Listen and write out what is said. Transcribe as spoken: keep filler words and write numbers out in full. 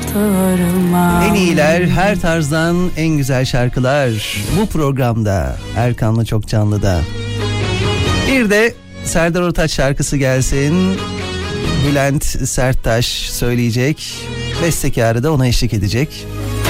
unutturma. En iyiler, her tarzdan en güzel şarkılar bu programda, Erkan'la Çok Canlı'da. Bir de Serdar Ortaç şarkısı gelsin. Bülent Serttaş söyleyecek, bestekarı da ona eşlik edecek.